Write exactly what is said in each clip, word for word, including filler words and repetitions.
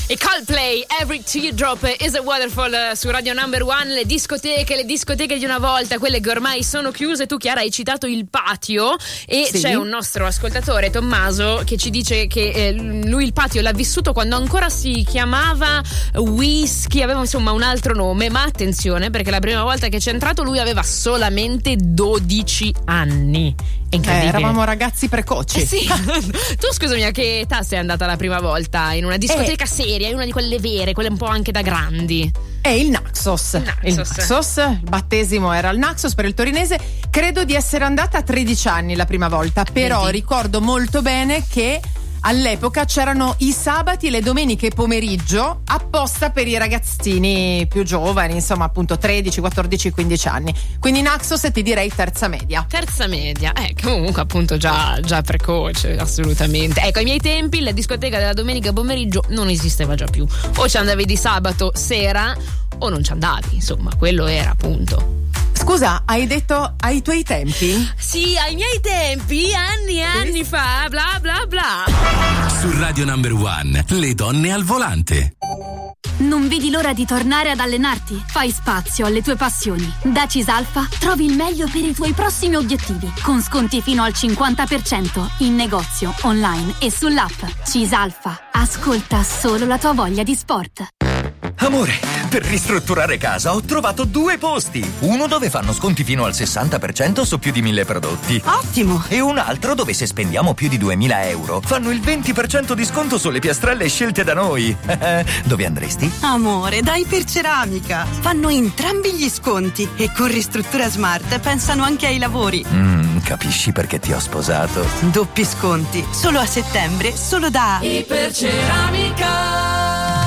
E Coldplay, Every Teardrop is a Waterfall su Radio Number One. Le discoteche, le discoteche di una volta, quelle che ormai sono chiuse. Tu, Chiara, hai citato il patio e sì. C'è un nostro ascoltatore, Tommaso, che ci dice che eh, lui il patio l'ha vissuto quando ancora si chiamava Whisky, aveva insomma un altro nome, ma attenzione perché la prima volta che c'è entrato lui aveva solamente dodici anni. È incredibile. Eh, eravamo ragazzi precoci. Eh sì. Tu scusami, a che età sei andata la prima volta in una discoteca eh. seria, in una di quelle vere, quelle un po' anche da grandi? È il Naxos. Il Naxos. Il Naxos, il battesimo era il Naxos per il torinese. Credo di essere andata a tredici anni la prima volta, però Vedi. ricordo molto bene che all'epoca c'erano i sabati e le domeniche pomeriggio apposta per i ragazzini più giovani, insomma appunto tredici, quattordici, quindici anni. Quindi Naxos ti direi terza media. Terza media, eh, comunque appunto già, già precoce, assolutamente. Ecco, ai miei tempi la discoteca della domenica pomeriggio non esisteva già più. O ci andavi di sabato sera o non ci andavi, insomma, quello era appunto. Scusa, hai detto ai tuoi tempi? Sì, ai miei tempi, anni e anni fa, bla bla bla. Su Radio Number One, le donne al volante. Non vedi l'ora di tornare ad allenarti? Fai spazio alle tue passioni. Da Cisalfa trovi il meglio per i tuoi prossimi obiettivi, con sconti fino al cinquanta per cento in negozio, online e sull'app. Cisalfa, ascolta solo la tua voglia di sport. Amore, per ristrutturare casa ho trovato due posti. Uno dove fanno sconti fino al sessanta per cento su più di mille prodotti. Ottimo! E un altro dove se spendiamo più di duemila euro fanno il venti per cento di sconto sulle piastrelle scelte da noi. Dove andresti? Amore, dai per Ceramica. Fanno entrambi gli sconti e con Ristruttura Smart pensano anche ai lavori. Mm, capisci perché ti ho sposato? Doppi sconti, solo a settembre, solo da Iperceramica.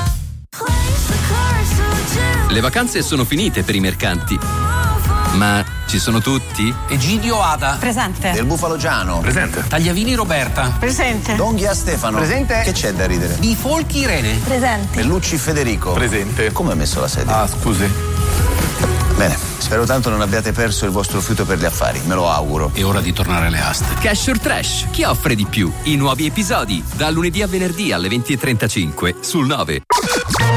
Le vacanze sono finite per i mercanti, ma ci sono tutti? Egidio Ada. Presente. Del Bufalo Giano. Presente. Tagliavini Roberta. Presente. Donghia Stefano. Presente. Che c'è da ridere? Bifolchi Irene. Presente. Bellucci Federico. Presente. Come hai messo la sedia? Ah, scusi. Bene, spero tanto non abbiate perso il vostro fiuto per gli affari, me lo auguro. È ora di tornare alle aste. Cash or Trash, chi offre di più? I nuovi episodi, da lunedì a venerdì alle venti e trentacinque sul nove.